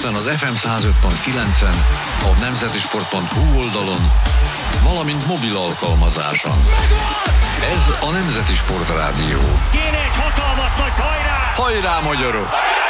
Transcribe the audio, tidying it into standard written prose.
Budapesten az FM 105.9-en, a nemzetisport.hu oldalon, valamint mobil alkalmazáson. Ez a Nemzeti Sport Rádió. Kéne egy hatalmas nagy hajrá! Hajrá, magyarok!